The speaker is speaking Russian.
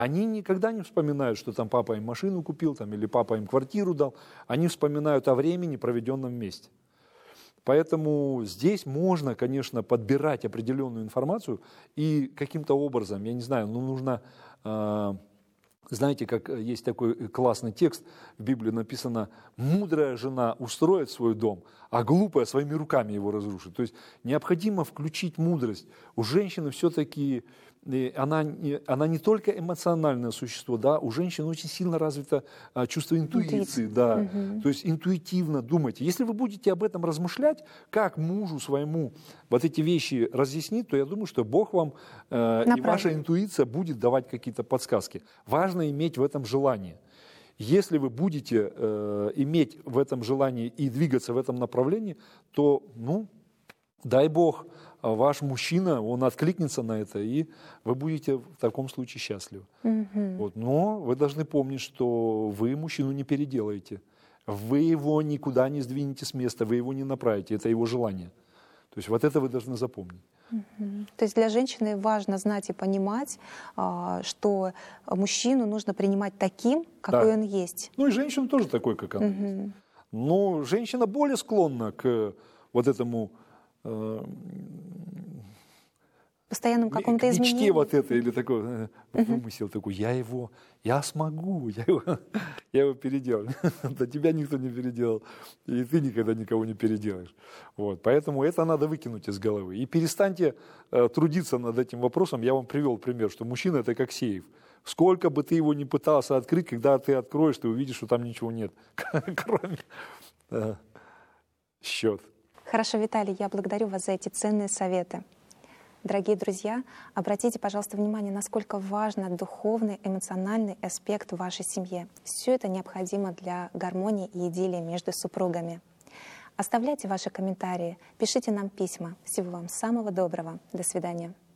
Они никогда не вспоминают, что там папа им машину купил, там, или папа им квартиру дал. Они вспоминают о времени, проведенном вместе. Поэтому здесь можно, конечно, подбирать определенную информацию и каким-то образом, я не знаю, нужно, знаете, как есть такой классный текст, в Библии написано: «Мудрая жена устроит свой дом, а глупая своими руками его разрушит». То есть необходимо включить мудрость. У женщины все-таки, она не только эмоциональное существо, да, у женщин очень сильно развито чувство интуиции, да, то есть интуитивно думайте. Если вы будете об этом размышлять, как мужу своему вот эти вещи разъяснить, то я думаю, что Бог вам и ваша интуиция будет давать какие-то подсказки. Важно иметь в этом желание. Если вы будете иметь в этом желание и двигаться в этом направлении, то, дай Бог, ваш мужчина, он откликнется на это, и вы будете в таком случае счастливы. Вот. Но вы должны помнить, что вы мужчину не переделаете. Вы его никуда не сдвинете с места, вы его не направите. Это его желание. То есть вот это вы должны запомнить. То есть для женщины важно знать и понимать, что мужчину нужно принимать таким, какой он есть. Ну и женщину тоже такой, как она есть. Но женщина более склонна к вот этому постоянным какому-то изменению. Мечте вот это, или такой вымысел такой: я смогу, я его переделаю. Да тебя никто не переделал, и ты никогда никого не переделаешь. Вот. Поэтому это надо выкинуть из головы. И перестаньте трудиться над этим вопросом. Я вам привел пример, что мужчина — это как сейф. Сколько бы ты его ни пытался открыть, когда ты откроешь, ты увидишь, что там ничего нет, кроме счет. Хорошо, Виталий, я благодарю вас за эти ценные советы. Дорогие друзья, обратите, пожалуйста, внимание, насколько важен духовный, эмоциональный аспект в вашей семье. Все это необходимо для гармонии и идиллии между супругами. Оставляйте ваши комментарии, пишите нам письма. Всего вам самого доброго. До свидания.